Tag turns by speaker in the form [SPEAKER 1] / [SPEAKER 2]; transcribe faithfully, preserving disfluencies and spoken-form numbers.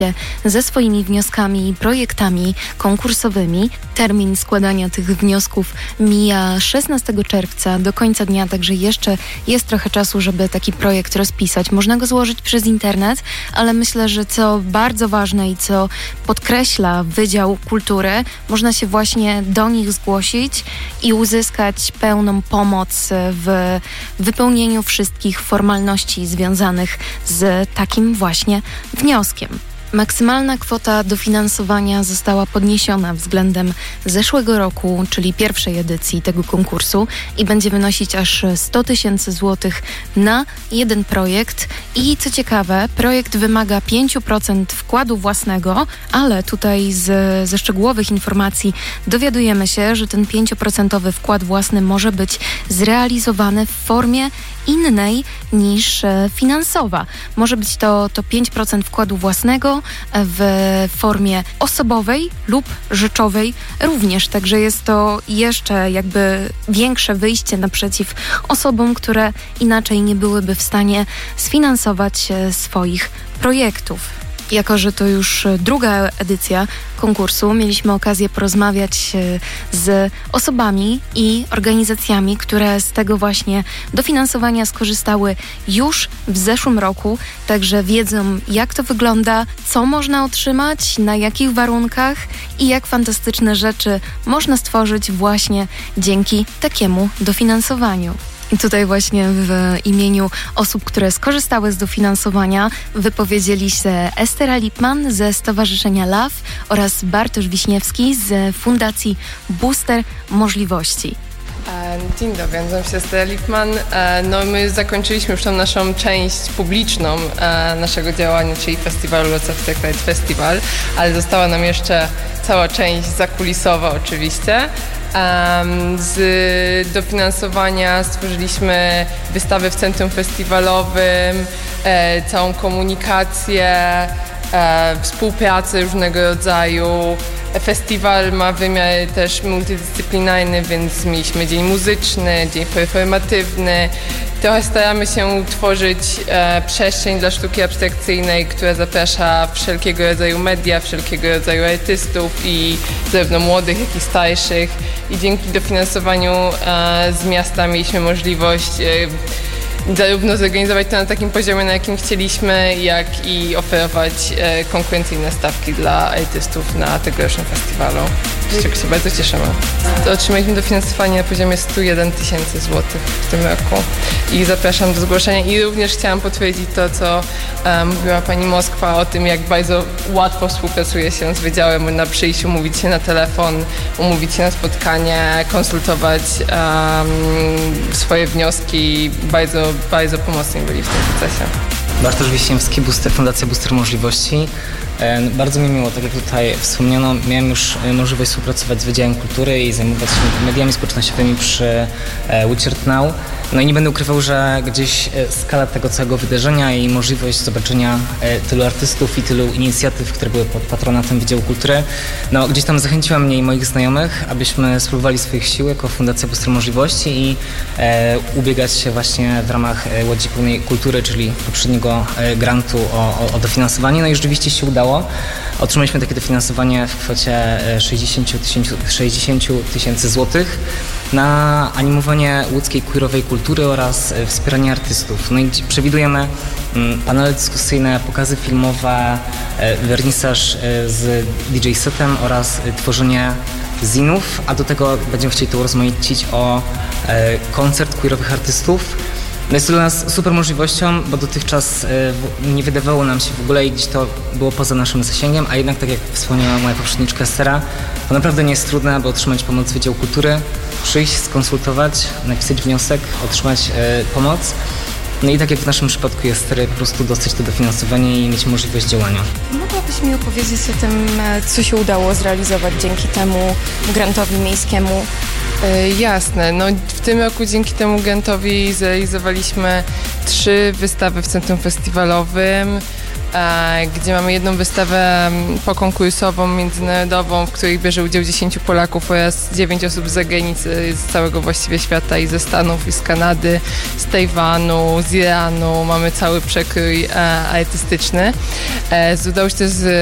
[SPEAKER 1] ze swoimi wnioskami i projektami konkursowymi. Termin składania tych wniosków mija szesnastego czerwca do końca dnia, także jeszcze jest trochę czasu, żeby taki projekt rozpisać. Można go złożyć przez internet, ale myślę, że co bardzo ważne i co podkreśla Wydział Kultury, można się właśnie do nich zgłosić i uzyskać pełną pomoc w wypełnieniu wszystkich formalności związanych z takim właśnie wnioskiem. Maksymalna kwota dofinansowania została podniesiona względem zeszłego roku, czyli pierwszej edycji tego konkursu i będzie wynosić aż sto tysięcy złotych na jeden projekt. I co ciekawe, projekt wymaga pięć procent wkładu własnego, ale tutaj z, ze szczegółowych informacji dowiadujemy się, że ten pięć procent wkład własny może być zrealizowany w formie innej niż finansowa. Może być to, to pięć procent wkładu własnego w formie osobowej lub rzeczowej również. Także jest to jeszcze jakby większe wyjście naprzeciw osobom, które inaczej nie byłyby w stanie sfinansować swoich projektów. Jako że to już druga edycja konkursu, mieliśmy okazję porozmawiać z osobami i organizacjami, które z tego właśnie dofinansowania skorzystały już w zeszłym roku, także wiedzą, jak to wygląda, co można otrzymać, na jakich warunkach i jak fantastyczne rzeczy można stworzyć właśnie dzięki takiemu dofinansowaniu. I tutaj właśnie w imieniu osób, które skorzystały z dofinansowania, wypowiedzieli się Estera Lipman ze Stowarzyszenia Love oraz Bartosz Wiśniewski z Fundacji Booster Możliwości.
[SPEAKER 2] Dzień dobry, nazywam się Estera Lipman. No my zakończyliśmy już tą naszą część publiczną naszego działania, czyli festiwalu Lots of Sacred Festival, ale została nam jeszcze cała część zakulisowa oczywiście. Z dofinansowania stworzyliśmy wystawę w centrum festiwalowym, całą komunikację, współpracę różnego rodzaju. Festiwal ma wymiar też multidyscyplinarny, więc mieliśmy dzień muzyczny, dzień performatywny. Trochę staramy się tworzyć e, przestrzeń dla sztuki abstrakcyjnej, która zaprasza wszelkiego rodzaju media, wszelkiego rodzaju artystów i zarówno młodych, jak i starszych. I dzięki dofinansowaniu e, z miasta mieliśmy możliwość e, zarówno zorganizować to na takim poziomie, na jakim chcieliśmy, jak i oferować e, konkurencyjne stawki dla artystów na tegorocznym festiwalu, z czego się bardzo cieszymy. Otrzymaliśmy dofinansowanie na poziomie sto jeden tysięcy złotych w tym roku i zapraszam do zgłoszenia. I również chciałam potwierdzić to, co e, mówiła pani Moskwa o tym, jak bardzo łatwo współpracuje się z wydziałem. Można przyjść, umówić się na telefon, umówić się na spotkanie, konsultować um, swoje wnioski. Bardzo Bardzo pomocni byli w tym procesie.
[SPEAKER 3] Bartosz Wiśniewski, Booster, Fundacja Booster Możliwości. Bardzo mi miło, tak jak tutaj wspomniano, miałem już możliwość współpracować z Wydziałem Kultury i zajmować się mediami społecznościowymi przy Witcher Now. No i nie będę ukrywał, że gdzieś skala tego całego wydarzenia i możliwość zobaczenia tylu artystów i tylu inicjatyw, które były pod patronatem Wydziału Kultury, no gdzieś tam zachęciła mnie i moich znajomych, abyśmy spróbowali swoich sił jako Fundacja Booster Możliwości i e, ubiegać się właśnie w ramach Łodzi Pełnej Kultury, czyli poprzedniego e, grantu o, o, o dofinansowanie. No i rzeczywiście się udało. Otrzymaliśmy takie dofinansowanie w kwocie sześćdziesiąt tysięcy złotych na animowanie łódzkiej queerowej kultury oraz wspieranie artystów. No i przewidujemy panele dyskusyjne, pokazy filmowe, wernisaż z D J setem oraz tworzenie zinów, a do tego będziemy chcieli to urozmaicić o koncert queerowych artystów. No jest to dla nas super możliwością, bo dotychczas nie wydawało nam się w ogóle i gdzieś to było poza naszym zasięgiem, a jednak tak jak wspomniała moja poprzedniczka Estera, to naprawdę nie jest trudne, aby otrzymać pomoc z Wydziału Kultury, przyjść, skonsultować, napisać wniosek, otrzymać pomoc. No i tak jak w naszym przypadku jest po prostu dostać to dofinansowanie i mieć możliwość działania.
[SPEAKER 1] Mogłabyś mi opowiedzieć o tym, co się udało zrealizować dzięki temu grantowi miejskiemu?
[SPEAKER 2] Jasne. No, w tym roku dzięki temu grantowi zrealizowaliśmy trzy wystawy w centrum festiwalowym. gdzie mamy jedną wystawę pokonkursową, międzynarodową, w której bierze udział dziesięciu Polaków oraz dziewięć osób z zagranicy, z całego właściwie świata, i ze Stanów, i z Kanady, z Tajwanu, z Iranu. Mamy cały przekrój artystyczny. Udało się też